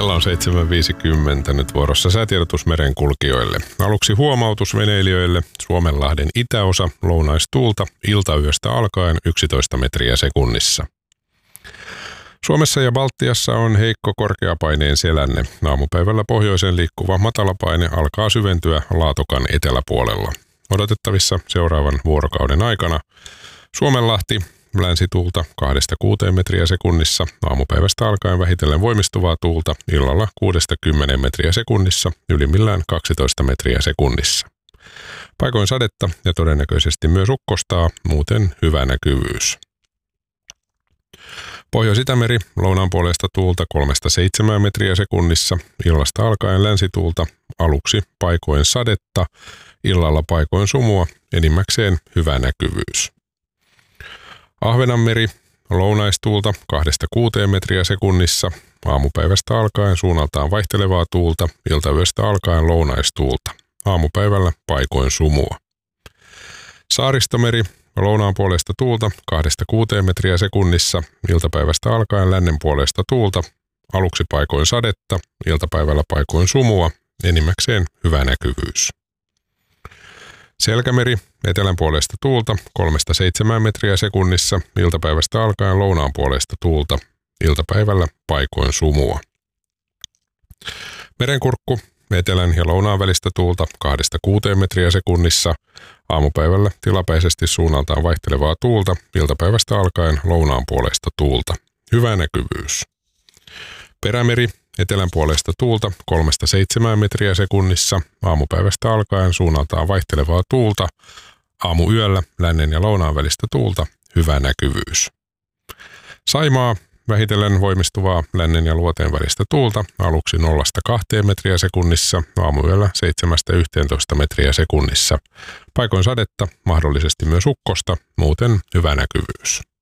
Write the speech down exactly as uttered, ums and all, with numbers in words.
Kello on seitsemän viisikymmentä, nyt vuorossa säätiedotus merenkulkijoille. Aluksi huomautus veneilijöille. Suomenlahden itäosa, lounaistuulta, iltayöstä alkaen yksitoista metriä sekunnissa. Suomessa ja Baltiassa on heikko korkeapaineen selänne. Aamupäivällä pohjoisen liikkuva matalapaine alkaa syventyä Laatokan eteläpuolella. Odotettavissa seuraavan vuorokauden aikana Suomenlahti, länsituulta kahdesta kuuteen metriä sekunnissa, aamupäivästä alkaen vähitellen voimistuvaa tuulta, illalla kuudesta kymmeneen metriä sekunnissa, ylimmillään kaksitoista metriä sekunnissa. Paikoin sadetta ja todennäköisesti myös ukkostaa, muuten hyvä näkyvyys. Pohjois-Itämeri, lounaan puolesta tuulta kolmesta seitsemään metriä sekunnissa, illasta alkaen länsituulta, aluksi paikoin sadetta, illalla paikoin sumua, enimmäkseen hyvä näkyvyys. Ahvenanmeri, lounaistuulta kahdesta kuuteen metriä sekunnissa, aamupäivästä alkaen suunnaltaan vaihtelevaa tuulta, iltayöstä alkaen lounaistuulta, aamupäivällä paikoin sumua. Saaristomeri, lounaan puolesta tuulta kahdesta kuuteen metriä sekunnissa, iltapäivästä alkaen lännen puolesta tuulta, aluksi paikoin sadetta, iltapäivällä paikoin sumua, enimmäkseen hyvä näkyvyys. Selkämeri, etelän puolesta tuulta kolmesta seitsemään metriä sekunnissa, iltapäivästä alkaen lounaan puolesta tuulta, iltapäivällä paikoin sumua. Merenkurkku, etelän ja lounaan välistä tuulta kahdesta kuuteen metriä sekunnissa, aamupäivällä tilapäisesti suunnaltaan vaihtelevaa tuulta, iltapäivästä alkaen lounaan puolesta tuulta. Hyvä näkyvyys. Perämeri, etelän puolesta tuulta kolmesta seitsemään metriä sekunnissa, aamupäivästä alkaen suunnaltaan vaihtelevaa tuulta, aamuyöllä lännen ja lounaan välistä tuulta, hyvä näkyvyys. Saimaa, vähitellen voimistuvaa lännen ja luoteen välistä tuulta, aluksi nollasta kahteen metriä sekunnissa, aamuyöllä seitsemästä yhteentoista metriä sekunnissa. Paikoin sadetta, mahdollisesti myös ukkosta, muuten hyvä näkyvyys.